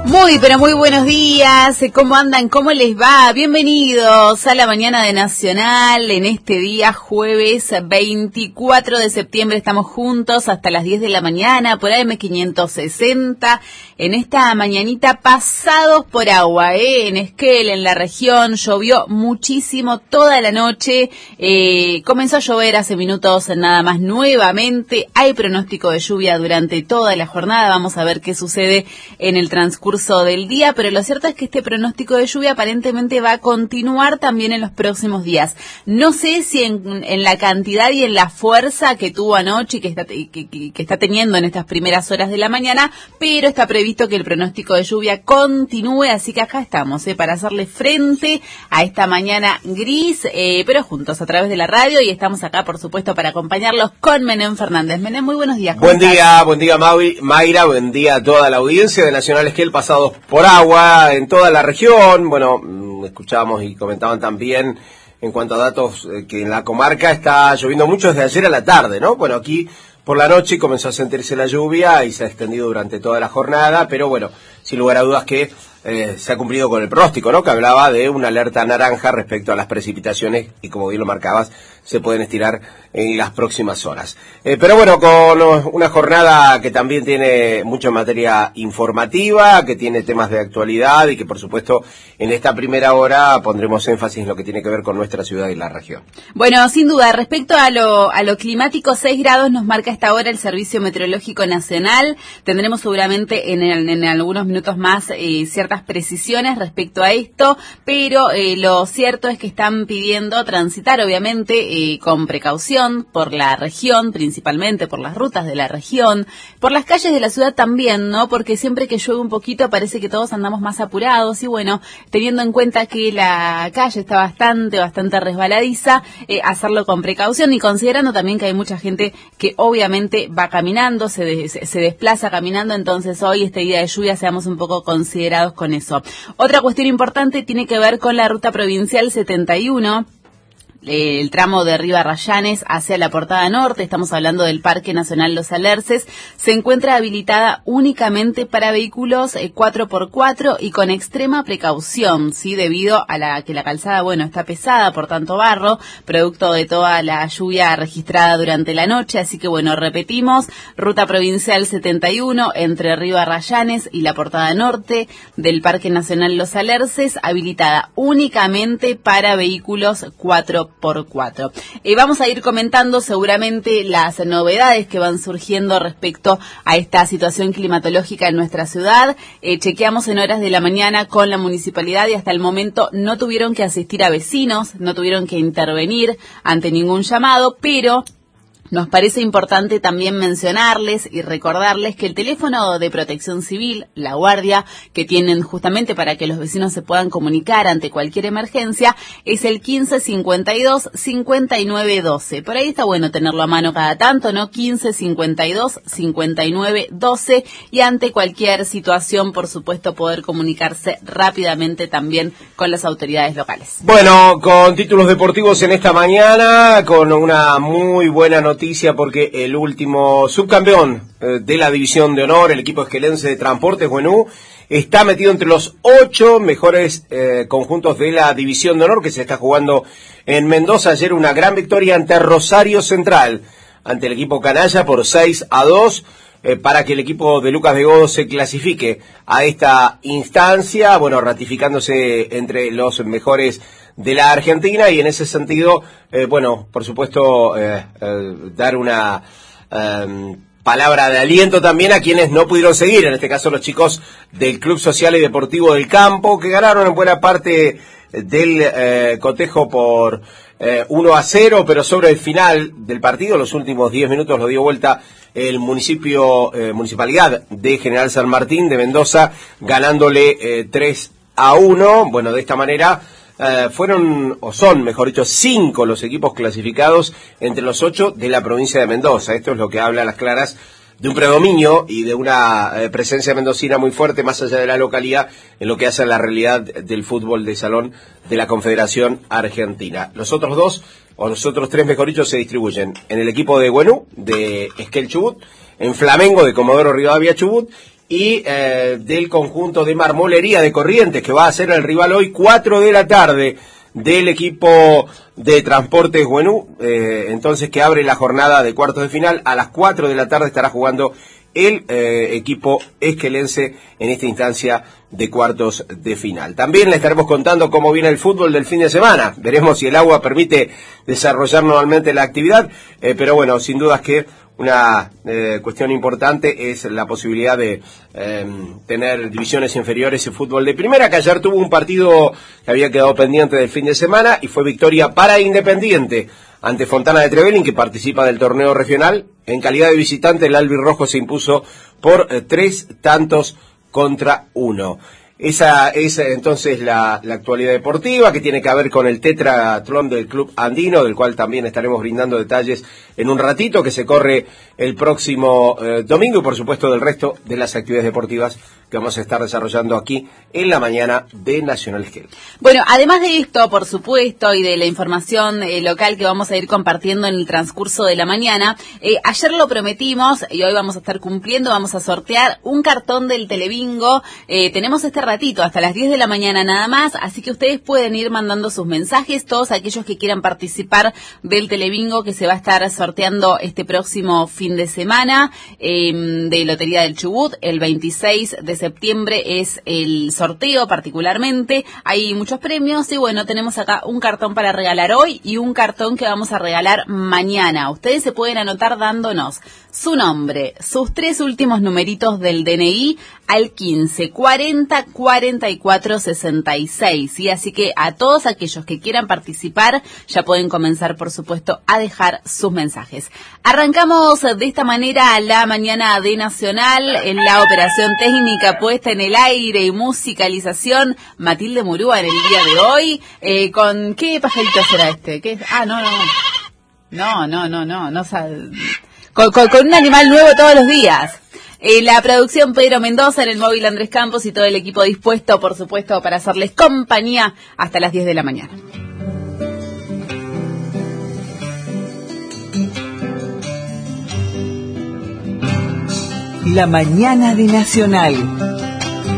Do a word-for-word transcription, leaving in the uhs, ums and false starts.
Muy, pero muy buenos días, ¿cómo andan? ¿Cómo les va? Bienvenidos a la mañana de Nacional, en este día jueves veinticuatro de septiembre, estamos juntos hasta las diez de la mañana por A M quinientos sesenta, en esta mañanita pasados por agua, ¿eh? En Esquel, en la región, llovió muchísimo toda la noche, eh, comenzó a llover hace minutos nada más nuevamente, hay pronóstico de lluvia durante toda la jornada, vamos a ver qué sucede en el transcurso del día, pero lo cierto es que este pronóstico de lluvia aparentemente va a continuar también en los próximos días. No sé si en, en la cantidad y en la fuerza que tuvo anoche y que está, que, que, que está teniendo en estas primeras horas de la mañana, pero está previsto que el pronóstico de lluvia continúe, así que acá estamos, ¿eh? Para hacerle frente a esta mañana gris, eh, pero juntos a través de la radio, y estamos acá, por supuesto, para acompañarlos con Menem Fernández. Menem, muy buenos días. Buen día, buen día Maui, Mayra, buen día a toda la audiencia de Nacional Esquel, pasados por agua en toda la región. Bueno, escuchábamos y comentaban también en cuanto a datos eh, que en la comarca está lloviendo mucho desde ayer a la tarde, ¿no? Bueno, aquí por la noche comenzó a sentirse la lluvia y se ha extendido durante toda la jornada, pero bueno, sin lugar a dudas que eh, se ha cumplido con el pronóstico, ¿no? Que hablaba de una alerta naranja respecto a las precipitaciones y, como bien lo marcabas, se pueden estirar en las próximas horas. Eh, pero bueno, con una jornada que también tiene mucha materia informativa, que tiene temas de actualidad y que, por supuesto, en esta primera hora pondremos énfasis en lo que tiene que ver con nuestra ciudad y la región. Bueno, sin duda, respecto a lo, a lo climático, seis grados nos marca esta hora el Servicio Meteorológico Nacional. Tendremos seguramente en, el, en algunos minutos más eh, ciertas precisiones respecto a esto, pero eh, lo cierto es que están pidiendo transitar, obviamente, eh, con precaución por la región, principalmente por las rutas de la región, por las calles de la ciudad también, ¿no? Porque siempre que llueve un poquito parece que todos andamos más apurados y bueno, teniendo en cuenta que la calle está bastante, bastante resbaladiza, eh, hacerlo con precaución y considerando también que hay mucha gente que obviamente va caminando, se, de, se desplaza caminando, entonces hoy, este día de lluvia, seamos un poco considerados con eso. Otra cuestión importante tiene que ver con la ruta provincial setenta y uno, el tramo de Riva Rayanes hacia la Portada Norte, estamos hablando del Parque Nacional Los Alerces, se encuentra habilitada únicamente para vehículos eh, cuatro por cuatro y con extrema precaución, sí, debido a la que la calzada, bueno, está pesada por tanto barro, producto de toda la lluvia registrada durante la noche, así que bueno, repetimos, ruta provincial setenta y uno entre Riva Rayanes y la Portada Norte del Parque Nacional Los Alerces, habilitada únicamente para vehículos cuatro por cuatro. Eh, vamos a ir comentando seguramente las novedades que van surgiendo respecto a esta situación climatológica en nuestra ciudad. Eh, chequeamos en horas de la mañana con la municipalidad y hasta el momento no tuvieron que asistir a vecinos, no tuvieron que intervenir ante ningún llamado, pero nos parece importante también mencionarles y recordarles que el teléfono de protección civil, la guardia, que tienen justamente para que los vecinos se puedan comunicar ante cualquier emergencia, es el quince cincuenta y dos cincuenta y nueve doce. Por ahí está bueno tenerlo a mano cada tanto, ¿no? quince cincuenta y dos cincuenta y nueve doce, y ante cualquier situación, por supuesto, poder comunicarse rápidamente también con las autoridades locales. Bueno, con títulos deportivos en esta mañana, con una muy buena noticia, porque el último subcampeón eh, de la División de Honor, el equipo esquelense de Transportes Buenú, está metido entre los ocho mejores eh, conjuntos de la División de Honor que se está jugando en Mendoza. Ayer una gran victoria ante Rosario Central, ante el equipo canalla por seis a dos, eh, para que el equipo de Lucas de Godo se clasifique a esta instancia, bueno, ratificándose entre los mejores de la Argentina, y en ese sentido, eh, bueno, por supuesto, eh, eh, dar una eh, palabra de aliento también a quienes no pudieron seguir, en este caso los chicos del Club Social y Deportivo del Campo, que ganaron en buena parte del eh, cotejo por eh, uno a cero, pero sobre el final del partido, los últimos diez minutos, lo dio vuelta el municipio, eh, municipalidad de General San Martín de Mendoza, ganándole eh, tres a uno. Bueno, de esta manera Uh, fueron, o son, mejor dicho, cinco los equipos clasificados entre los ocho de la provincia de Mendoza. Esto es lo que habla a las claras de un predominio y de una eh, presencia mendocina muy fuerte, más allá de la localidad, en lo que hace a la realidad del fútbol de salón de la Confederación Argentina. Los otros dos, o los otros tres, mejor dicho, se distribuyen en el equipo de Buenú, de Esquel Chubut, en Flamengo, de Comodoro Rivadavia Chubut, y eh, del conjunto de Marmolería de Corrientes, que va a ser el rival hoy, cuatro de la tarde, del equipo de Transportes Güenú, eh, entonces que abre la jornada de cuartos de final. A las cuatro de la tarde estará jugando el eh, equipo esquelense en esta instancia de cuartos de final. También le estaremos contando cómo viene el fútbol del fin de semana. Veremos si el agua permite desarrollar nuevamente la actividad, eh, pero bueno, sin dudas que una eh, cuestión importante es la posibilidad de eh, tener divisiones inferiores en fútbol de primera, que ayer tuvo un partido que había quedado pendiente del fin de semana y fue victoria para Independiente ante Fontana de Trevelin, que participa del torneo regional. En calidad de visitante, el albirrojo se impuso por eh, tres tantos contra uno. Esa es entonces la, la actualidad deportiva, que tiene que ver con el tetratlón del Club Andino, del cual también estaremos brindando detalles en un ratito, que se corre el próximo eh, domingo, y por supuesto del resto de las actividades deportivas que vamos a estar desarrollando aquí en la mañana de Nacional Esquel. Bueno, además de esto, por supuesto, y de la información eh, local que vamos a ir compartiendo en el transcurso de la mañana, eh, ayer lo prometimos y hoy vamos a estar cumpliendo, vamos a sortear un cartón del Telebingo. Eh, tenemos este ratito, hasta las diez de la mañana nada más, así que ustedes pueden ir mandando sus mensajes, todos aquellos que quieran participar del Telebingo que se va a estar sorteando este próximo fin de semana, eh, de Lotería del Chubut. El veintiséis de septiembre es el sorteo particularmente, hay muchos premios y bueno, tenemos acá un cartón para regalar hoy y un cartón que vamos a regalar mañana. Ustedes se pueden anotar dándonos su nombre, sus tres últimos numeritos del D N I al quince cuarenta cuarenta y cuatro sesenta y seis, ¿sí? Así que a todos aquellos que quieran participar ya pueden comenzar, por supuesto, a dejar sus mensajes. Arrancamos de esta manera la mañana de Nacional en la operación técnica puesta en el aire y musicalización, Matilde Murúa en el día de hoy. Eh, ¿Con qué pajarito será este? ¿Qué? Ah, no, no, no. No, no, no, no, no sal... Con, con, con un animal nuevo todos los días. Eh, la producción Pedro Mendoza, en el móvil Andrés Campos y todo el equipo dispuesto, por supuesto, para hacerles compañía hasta las diez de la mañana. La mañana de Nacional.